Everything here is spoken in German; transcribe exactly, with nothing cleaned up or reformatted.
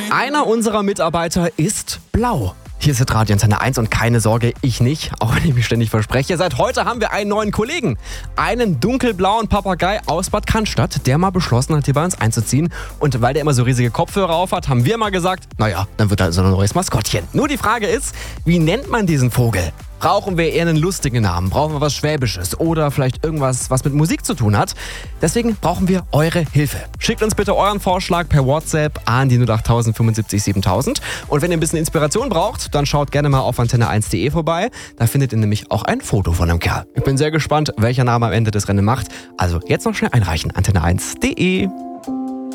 Einer unserer Mitarbeiter ist blau. Hier ist Radio Antenne eins und keine Sorge, ich nicht, auch wenn ich mich ständig verspreche. Seit heute haben wir einen neuen Kollegen. Einen dunkelblauen Papagei aus Bad Cannstatt, der mal beschlossen hat, hier bei uns einzuziehen. Und weil der immer so riesige Kopfhörer auf hat, haben wir mal gesagt, naja, dann wird er also ein neues Maskottchen. Nur die Frage ist, wie nennt man diesen Vogel? Brauchen wir eher einen lustigen Namen? Brauchen wir was Schwäbisches? Oder vielleicht irgendwas, was mit Musik zu tun hat? Deswegen brauchen wir eure Hilfe. Schickt uns bitte euren Vorschlag per WhatsApp an die null acht null null fünfundsiebzig siebentausend. Und wenn ihr ein bisschen Inspiration braucht, dann schaut gerne mal auf antenne eins punkt de vorbei. Da findet ihr nämlich auch ein Foto von dem Kerl. Ich bin sehr gespannt, welcher Name am Ende das Rennen macht. Also jetzt noch schnell einreichen, antenne eins punkt de.